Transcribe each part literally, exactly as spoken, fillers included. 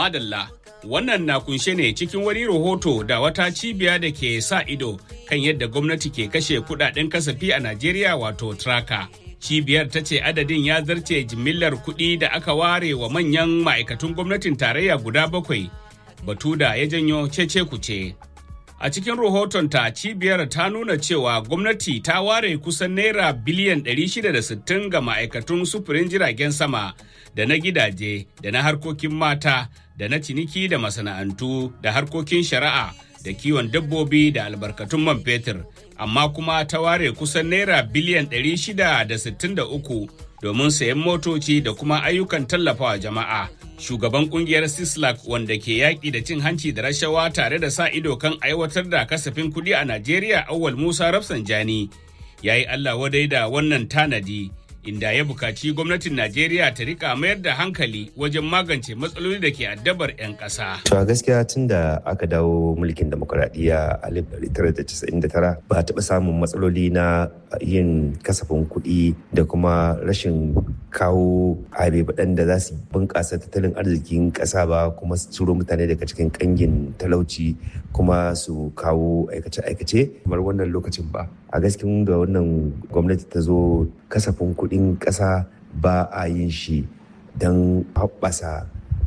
Madalla, wannan na kunshe ne cikin wani rahoto da wata cibiya da ke sa ido kan yadda gwamnati ke kashe kudaden kasafi a Najeriya wato Traka. Cibiyar ta ce adadin ya zarce jimillar kuɗi da aka ware wa manyan ma'aikatun gwamnatin tarayya guda bakwai, batu da ya janyo cece kuce. A cikin rahotonta, cibiyar ta nuna cewa gwamnati ta ware kusan naira biliyan ɗari shida da sittin ga ma'aikatun sufurin jiragen sama da na gidaje da na harkokin mata da na ciniki da masana'antu da harkokin shari'a da kiwon dabbobi da albarkatun man fetur, amma kuma ta ware kusan naira biliyan ɗari shida da sittin da uku domin sayan motoci da kuma ayyukan tallafawa jama'a. Shugaban kungiyar Sislak wanda ke yaƙi da cin hanci da rashawa tare da sa ido kan aiwatar da kasafin kuɗi a Najeriya, Auwal Musa Rafsanjani, ya yi Allah wadai da wannan tanadi, inda ya bukaci gwamnatin Najeriya ta rika mayar da hankali wajen magance matsaloli da ke addabar 'yan ƙasa. To a gaskiya tun da aka dawo mulkin demokuraɗiyya a alif ɗari tara da casa'in da tara ba a taɓa samun matsaloli na yin kasafin kuɗi da kuma rashin kawo habe waɗanda za su bunƙasa tattalin arzikin ƙasa ba, kuma su ciro mutane daga cikin ƙangin talauci kuma su kawo aikace-aikace kamar wannan lokacin ba. A gaskiya da wannan gwamnati ta zo kasafin kuɗin ƙasa ba a yin shi don haɓasa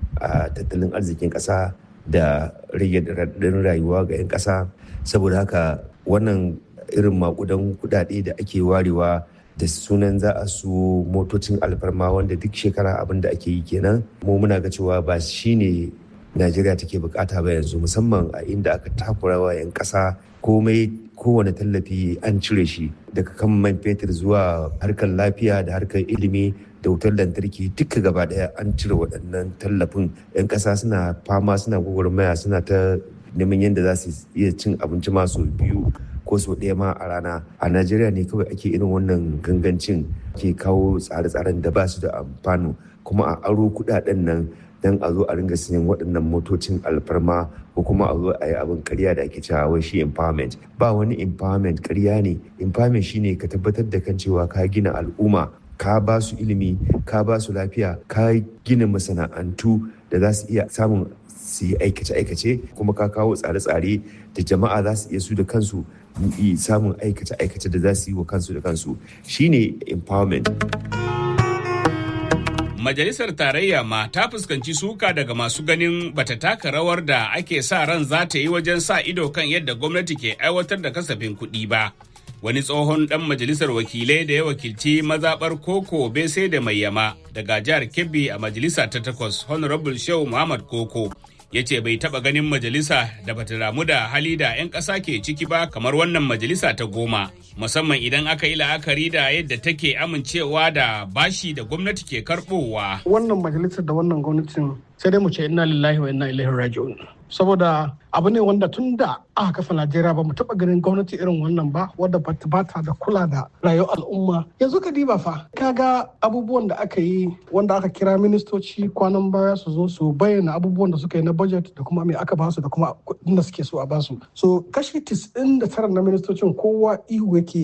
a tattalin arzikin ƙasa da rage raɗaɗin rayuwa ga 'yan ƙasa. Saboda haka wannan irin maƙudan kuɗaɗe da ake warewa da sunan za a su motocin alfarma wanda duk shekara abin da ake yi kenan, mu muna ga cewa ba shi ne Najeriya take bukata ba yanzu, musamman a inda aka takura wa 'yan ƙasa komai, kowane tallafi an cire shi daga kan man fetur zuwa harkar lafiya da harkar ilimi da wutar lantarki duka gaba daya an cire waɗannan tallafin. 'Yan ƙasa suna fama, suna gwagwarmaya, suna ta neman yadda za su iya cin abinci masu biyu ko sau ɗaya ma a rana. A Najeriya ne kawai ake irin wannan gangancin, ke kawo tsare-tsaren da ba su da amfano, kuma a aro kuɗaɗen nan dan a zo a ringa siyan waɗannan motocin alfarma ko kuma a zo a yi abin ƙarya da ake cewa wai shi empowerment. Ba wani empowerment, ƙarya ne. Empowerment shine ka tabbatar da kan cewa ka gina al'umma, ka ba su ilimi, ka ba su lafiya, ka gina masana'antu da za su iya samun su yi aikace-aikace, kuma ka kawo tsare-tsare da jama'a za su iya su da kansu samun aikace-aikace da za su yi wa kansu da kansu. Shine empowerment. Majalisar Tarayya ma ta fuskanci suka daga masu ganin bata taka rawar da ake sa ran za ta yi wajen sa ido kan yadda gwamnati ke aiwatar da kasafin kuɗi ba. Wani tsohon ɗan majalisar wakilai da ya wakilci mazaɓar Koko Bese da Mayyama daga jihar Kebbi a majalisa ta takwas, Honorable Shehu Muhammad Koko, ya ce bai taɓa ganin majalisa da bata damu da hali da 'yan ƙasa ke ciki ba kamar wannan majalisa ta goma, musamman idan aka yi la'akari da yadda take amincewa da bashi da gwamnati ke karɓowa. Wannan majalisar da wannan gwamnatin sai dai mu ce inna lillahi wa inna ilaihi raji'un. Saboda abu ne wanda tun da aka kafa Najeriya ba mu taɓa ganin gwamnati irin wannan ba, wadda ba ta da kula da rayuwar al'umma. Yanzu ka diba fa, ka ga abubuwan da aka yi wanda aka kira ministoci kwanan baya su zo su bayyana abubuwan da suka yi na budget da kuma me aka basu da kuma kuɗin da suke so a basu. So kashi tis'in da tara na ministocin kowa ihu yake